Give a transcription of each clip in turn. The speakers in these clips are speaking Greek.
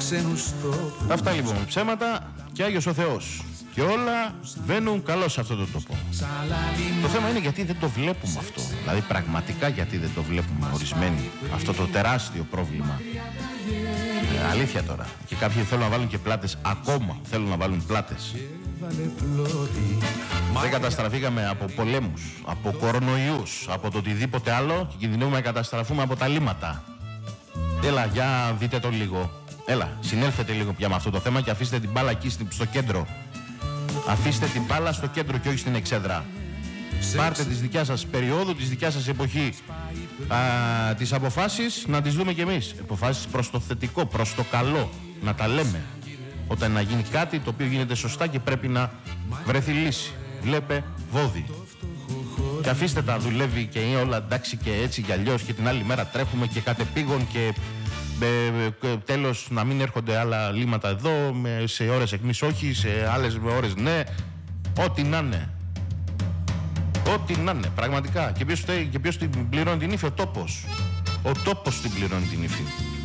Αυτά λοιπόν ψέματα και Άγιος ο Θεός. Και όλα βαίνουν καλώς σε αυτόν τον τόπο. Το θέμα είναι γιατί δεν το βλέπουμε αυτό. Δηλαδή πραγματικά γιατί δεν το βλέπουμε ορισμένοι. Αυτό το τεράστιο πρόβλημα. Αλήθεια τώρα. Και κάποιοι θέλουν να βάλουν και πλάτες. Ακόμα θέλουν να βάλουν πλάτες. Δεν καταστραφήκαμε από πολέμους, από κορονοϊούς, από το οτιδήποτε άλλο και κινδυνεύουμε να καταστραφούμε από τα λίμματα. Έλα, για δείτε το λίγο. Έλα, συνέλθετε λίγο πια με αυτό το θέμα και αφήστε την μπάλα εκεί στο κέντρο. Αφήστε την μπάλα στο κέντρο και όχι στην εξέδρα. Πάρτε τις δικιά σας περίοδου, της δικιά σας εποχή, τις αποφάσεις να τις δούμε κι εμείς. Αποφάσεις προς το θετικό, προς το καλό, να τα λέμε. Όταν να γίνει κάτι το οποίο γίνεται σωστά και πρέπει να βρεθεί λύση. Βλέπε βόδι. Και αφήστε τα, δουλεύει και είναι όλα εντάξει και έτσι και αλλιώς και την άλλη μέρα τρέχουμε και κατεπήγον και τέλος να μην έρχονται άλλα λύματα εδώ, σε ώρες αιχμής όχι, σε άλλες ώρες ναι, ό,τι να είναι. Ό,τι να είναι, πραγματικά. Και ποιος την πληρώνει την ύφη, ο τόπος. Ο τόπος την πληρώνει την ύφη.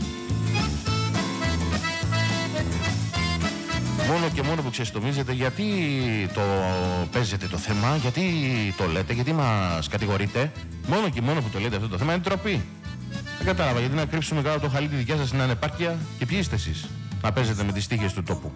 Μόνο και μόνο που ξεστομίζετε, γιατί το παίζετε το θέμα, γιατί το λέτε, γιατί μας κατηγορείτε. Μόνο και μόνο που το λέτε αυτό το θέμα είναι ντροπή. Δεν κατάλαβα γιατί να κρύψουμε κάτω το χαλί τη δικιά σας στην ανεπάρκεια και ποιοι είστε εσείς να παίζετε με τις τύχες του τόπου.